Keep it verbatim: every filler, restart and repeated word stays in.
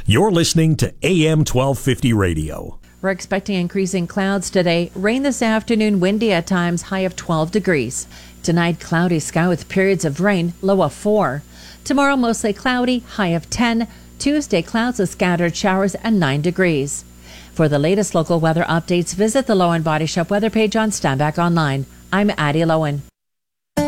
You're listening to A M twelve fifty Radio. We're expecting increasing clouds today. Rain this afternoon, windy at times, high of twelve degrees. Tonight, cloudy sky with periods of rain, low of four. Tomorrow, mostly cloudy, high of ten. Tuesday, clouds with scattered showers and nine degrees. For the latest local weather updates, visit the Lowen Body Shop weather page on Steinbach Online. I'm Addie Lowen.